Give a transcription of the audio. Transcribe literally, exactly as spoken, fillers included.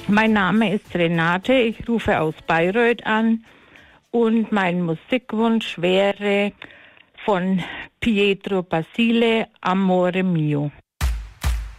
Mein Name ist Renate, ich rufe aus Bayreuth an und mein Musikwunsch wäre von Pietro Basile Amore Mio.